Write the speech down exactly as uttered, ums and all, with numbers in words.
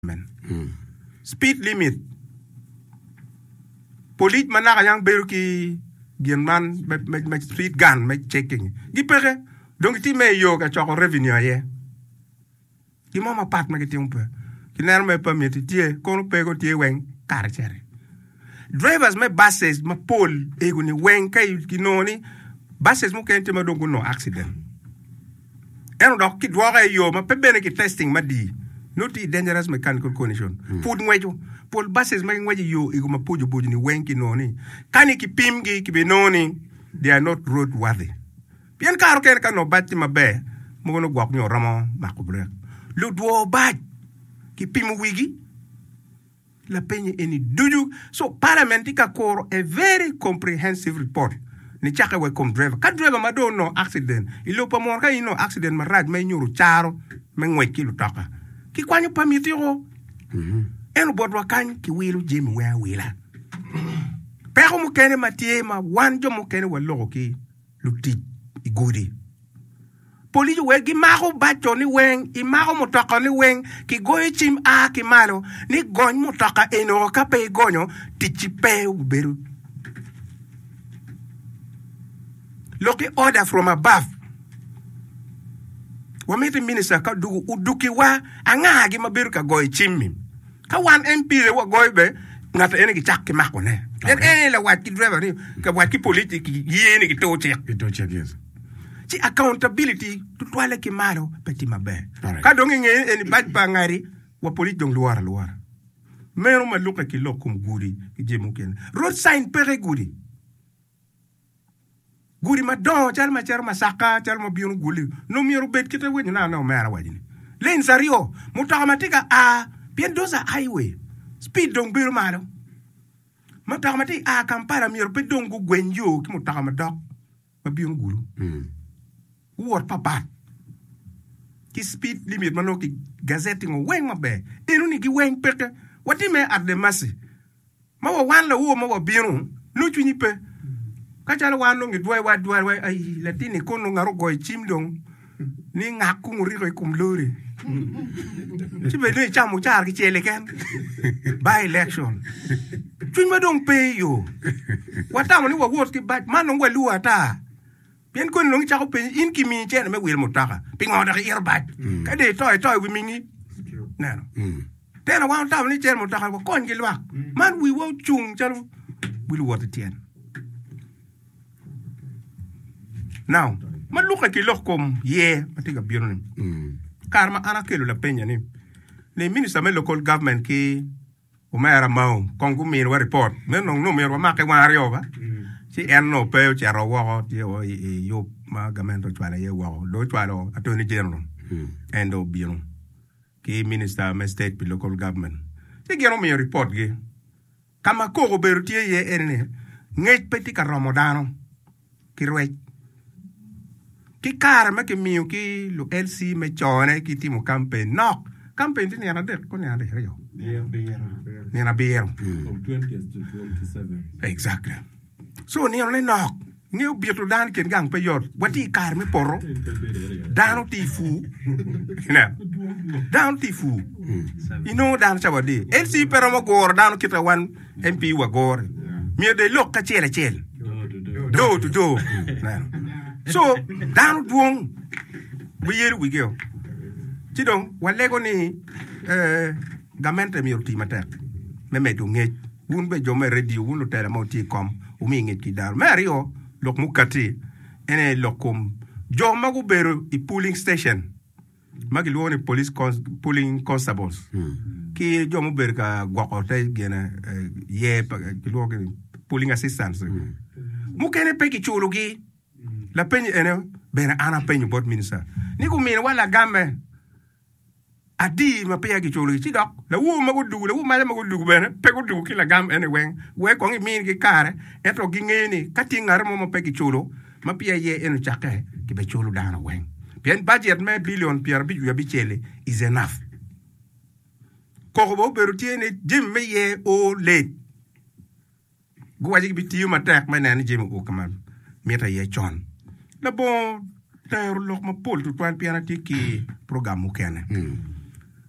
mm. Speed limit. Police manaka yang beru ki Gienman me street gun me checking. Gi pere donc ti me yo ka choko revenue ye. Gi mama pat me ti un peu. Ki ner me permit ti ko pe ko ti wen car chere. Drivers me buses me pole e go ni wen kay ki noni buses mo kente ma dongo no accident. En do ki dwara yo ma pe bene ki testing ma di. Not dangerous mechanical condition. Mm. Put ngwejo. Pol buses ma ngwejo yo igo ma pojo pojo ni wenki noni. Kani ki pimgi ki be noni, they are not road worthy. Bien karo ken kan no batti ma be, mo no gwak nyo ramo makubre. Lu dwo baj ki pimu wigi. La penye eni duju. So parliament ka koro a very comprehensive report. Ni chaka we come driver. Ka driver ma do no accident. Ilo pa mo ka ino accident ma rad me nyuru charo me ngwe ki lu taka. Ki kwanyo pamiti ho. Mhm. Eno bodwa kan ki wilu jemi wea wila. Pero mu kene matie ma wanjo mu kene wa logo ki luti igudi. Polisi we gi maho bacho ni wen, i maho mutaka ni wen, ki goye chim a ki malo, ni gony mutaka eno ka pe gonyo, tichi pe uberu. Loki order from above. Wamiti minister ka dugu uduki wa angagi mabiru ka goy chimmi. Ka wan M P le wa goy be ngata ene ki chak ki mako ne. En ene la wat ki driver ni ka wat ki politiki yene ki to check. Ki to check yes. Ci accountability tu twale ki malo peti mabe. Right. Ka dongi nge eni baj bangari wa politi dong luara luara. Mero ma luka ki lokum gudi ki jemu ken. Road sign pere gudi. Guri ma don chal ma chal ma saka chal ma biun guli no miru bet kita wenyu na no mera wajini len sario mutaka matika a bien doza highway speed dong biru malo mutaka mati a kampara miru bet dong gu gwenyo ki mutaka ma dok ma biun gulu Mm. wor papa ki speed limit mano ki gazette ngo wen ma be enu ni ki wen peke wati me at the mercy ma wa wan la wo ma wa biru no chuni pe kachala wano ngi dwai wa dwai wa ai latini kono ngaro goy chimdong ni ngaku nguri ko kumlori chibe ni chamu char ki chele ken by election chun ma dong pe yo wata mo ni wa wot ki bat man ngwa lu ata bien kon ngi chako pe in ki mi chen me wel mutaka pingo da ir bat ka de toy toy wi mingi na no Mm. tena wa ta ni chen mutaka ko kon ki lwa man wi wo chung chalu wi lu wot tien. Now, ma luka ki lokom ye matiga biron. Mm. Karma ana kelo la penya ni. Le minister me local government ki o mera mau kongu mi wa report. Me no no me wa ma ke wa rio ba. Si enno pe che ro wo ti o yo ma gamento twala ye wo. Do twala attorney general. Mm. Endo biron. Ki minister me state pi local government. Si gero mi report ge. Kama ko go berutie ye ene. Ngej peti ka Ramadano. Ki rwech. Ki kar me ki miu ki lu L C me chone ki timu campaign no campaign ti nena de ko nena de yo Yeah, yeah, nena biero from twentieth to twenty-seventh. exactly so ni on no ni u bieto dan ken gang pe yot wati kar me poro dan ti fu na dan ti fu you know dan chawadi L C pero mo gor dan kita wan M P wa gor mi de lok ka chele chele do to do na so down duong we year we go tidong walego ni eh gamente mi urti matek me me do nge wun be jo me radio wun tele mo ti kom u mi nge ki dar mario lok mukati ene lokum jo magu beru i polling station magi woni police cons polling constables Mm. ki jo mu ber ka gwako te gena ye ki lo polling assistants mu kene pe ki chulugi la penye ene bena ana penye bot minister ni ku min wala gambe adi ma pe ki cholo ci dok la wu ma ko dugu la wu ma ma ko dugu bena pe ko dugu ki la gam ene wen we ko ngi min ki kare eto gi ngeni kati ngar mo ma pe ki cholo ma pe ye ene chake ki be cholo dana wen bien budget me billion pierre bi ya bi chele is enough ko bo beru tiene jim me ye o late gwaji bi tiyu ma tak ma nan jim o kaman meta ye chon la bon tayru lok ma pol tu twan piana tiki program mu kene Mm.